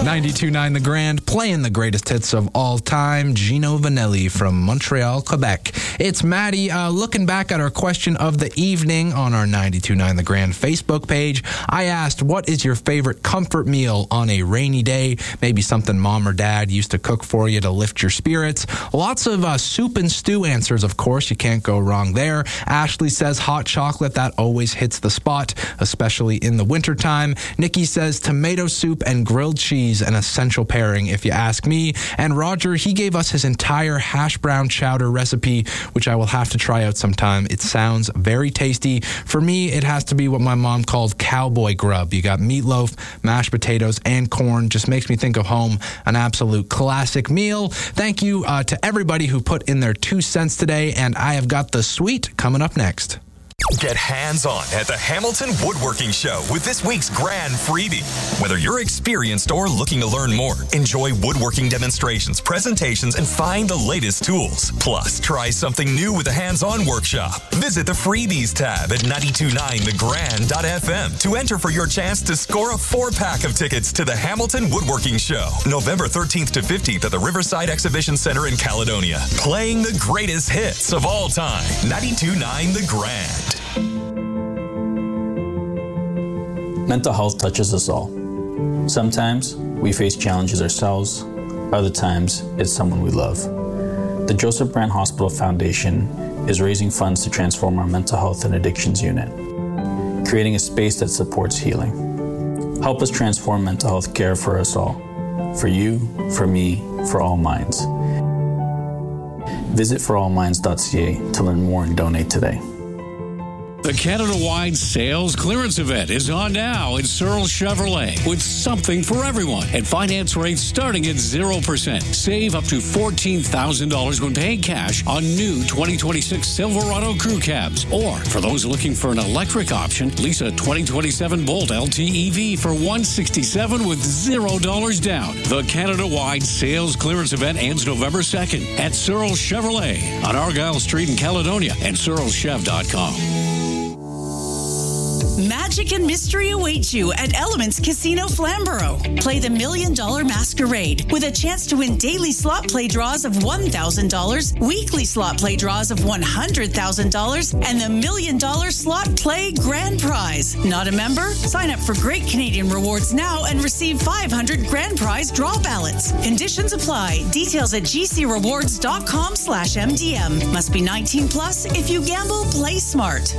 92.9 The Grand, playing the greatest hits of all time. Gino Vanelli from Montreal, Quebec. It's Maddie. Looking back at our question of the evening on our 92.9 The Grand Facebook page, I asked, what is your favorite comfort meal on a rainy day? Maybe something mom or dad used to cook for you to lift your spirits. Lots of soup and stew answers, of course. You can't go wrong there. Ashley says hot chocolate. That always hits the spot, especially in the wintertime. Nikki says tomato soup and grilled cheese, an essential pairing if you ask me. And Roger, he gave us his entire hash brown chowder recipe, which I will have to try out sometime. It sounds very tasty. For me, it has to be what my mom called cowboy grub. You got meatloaf, mashed potatoes, and corn. Just makes me think of home. An absolute classic meal. Thank you to everybody who put in their 2 cents today, and I have got the sweet coming up next. Get hands-on at the Hamilton Woodworking Show with this week's grand freebie. Whether you're experienced or looking to learn more, enjoy woodworking demonstrations, presentations, and find the latest tools. Plus, try something new with a hands-on workshop. Visit the freebies tab at 929thegrand.fm to enter for your chance to score a 4-pack of tickets to the Hamilton Woodworking Show, November 13th to 15th at the Riverside Exhibition Center in Caledonia. Playing the greatest hits of all time. 92.9 The Grand. Mental health touches us all. Sometimes we face challenges ourselves, other times it's someone we love. The Joseph Brand Hospital Foundation is raising funds to transform our mental health and addictions unit, creating a space that supports healing. Help us transform mental health care for us all, for you, for me, for all minds. Visit forallminds.ca to learn more and donate today. The Canada-wide sales clearance event is on now at Searle Chevrolet with something for everyone and finance rates starting at 0%. Save up to $14,000 when paying cash on new 2026 Silverado crew cabs. Or for those looking for an electric option, lease a 2027 Bolt LTEV for $167 with $0 down. The Canada-wide sales clearance event ends November 2nd at Searle Chevrolet on Argyle Street in Caledonia and SearleChev.com. Magic and mystery awaits you at Elements Casino Flamborough. Play the $1 Million Masquerade with a chance to win daily slot play draws of $1,000, weekly slot play draws of $100,000, and the $1 Million Slot Play Grand Prize. Not a member? Sign up for Great Canadian Rewards now and receive 500 Grand Prize draw ballots. Conditions apply. Details at gcrewards.com/MDM. Must be 19 plus. If you gamble, play smart.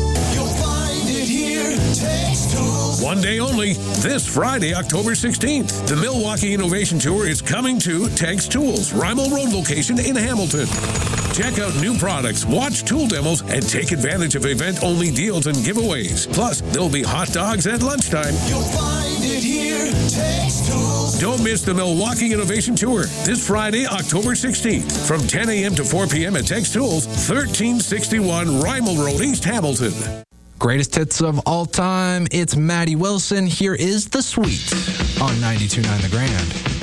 One day only, this Friday, October 16th. The Milwaukee Innovation Tour is coming to Tex Tools, Rymel Road location in Hamilton. Check out new products, watch tool demos, and take advantage of event-only deals and giveaways. Plus, there'll be hot dogs at lunchtime. You'll find it here, Tex Tools. Don't miss the Milwaukee Innovation Tour this Friday, October 16th from 10 a.m. to 4 p.m. at Tex Tools, 1361 Rymel Road, East Hamilton. Greatest hits of all time. It's Maddie Wilson. Here is The Sweet on 92.9 The Grand.